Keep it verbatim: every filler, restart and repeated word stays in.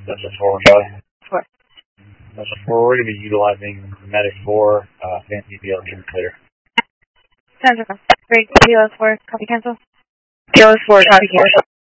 That's a four, Charlie. Four. That's a four. We're going to be utilizing Medic four, uh, Fancy P L C later. Sounds okay. Great. P L S four, copy cancel. P L S four, copy cancel.